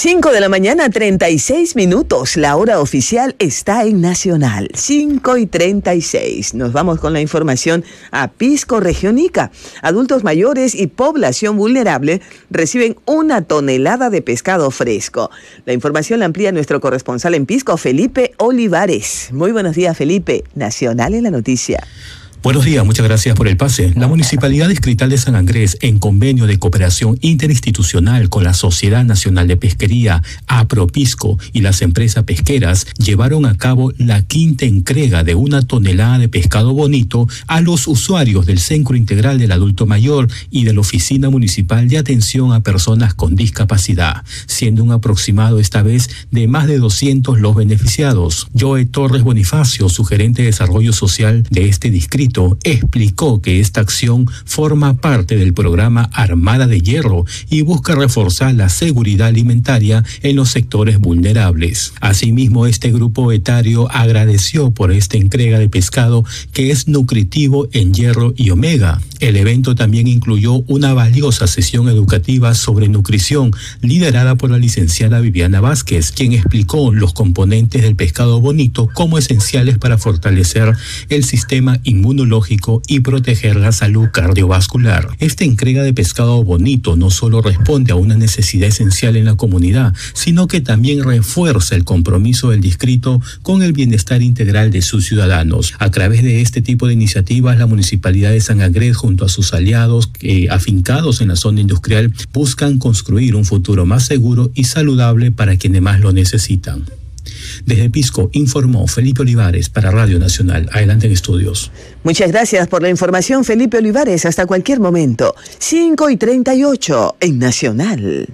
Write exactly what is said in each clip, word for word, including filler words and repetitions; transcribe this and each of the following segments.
cinco de la mañana, treinta y seis minutos. La hora oficial está en Nacional. cinco y treinta y seis. Nos vamos con la información a Pisco, Región Ica. Adultos mayores y población vulnerable reciben una tonelada de pescado fresco. La información la amplía nuestro corresponsal en Pisco, Felipe Olivares. Muy buenos días, Felipe. Nacional en la noticia. Buenos días, muchas gracias por el pase. La Municipalidad Distrital de San Andrés, en convenio de cooperación interinstitucional con la Sociedad Nacional de Pesquería, APROPISCO, y las empresas pesqueras, llevaron a cabo la quinta entrega de una tonelada de pescado bonito a los usuarios del Centro Integral del Adulto Mayor y de la Oficina Municipal de Atención a Personas con Discapacidad, siendo un aproximado esta vez de más de doscientos los beneficiados. Joe Torres Bonifacio, su gerente de Desarrollo Social de este distrito, explicó que esta acción forma parte del programa Armada de Hierro y busca reforzar la seguridad alimentaria en los sectores vulnerables. Asimismo, este grupo etario agradeció por esta entrega de pescado que es nutritivo en hierro y omega. El evento también incluyó una valiosa sesión educativa sobre nutrición liderada por la licenciada Viviana Vázquez, quien explicó los componentes del pescado bonito como esenciales para fortalecer el sistema inmunológico y proteger la salud cardiovascular. Esta entrega de pescado bonito no solo responde a una necesidad esencial en la comunidad, sino que también refuerza el compromiso del distrito con el bienestar integral de sus ciudadanos. A través de este tipo de iniciativas, la Municipalidad de San Andrés, junto a sus aliados eh, afincados en la zona industrial, buscan construir un futuro más seguro y saludable para quienes más lo necesitan. Desde Pisco informó Felipe Olivares para Radio Nacional. Adelante en estudios. Muchas gracias por la información, Felipe Olivares. Hasta cualquier momento. cinco y treinta y ocho en Nacional.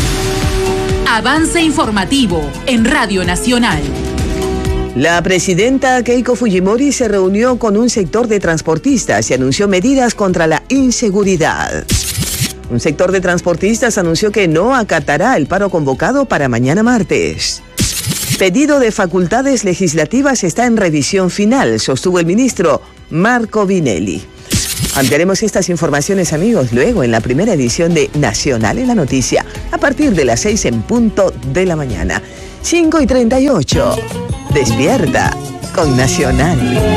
Avance informativo en Radio Nacional. La presidenta Keiko Fujimori se reunió con un sector de transportistas y anunció medidas contra la inseguridad. Un sector de transportistas anunció que no acatará el paro convocado para mañana martes. Pedido de facultades legislativas está en revisión final, sostuvo el ministro Marco Vinelli. Ampliaremos estas informaciones, amigos, luego en la primera edición de Nacional en la Noticia, a partir de las seis en punto de la mañana. cinco y treinta y ocho. Despierta con Nacional.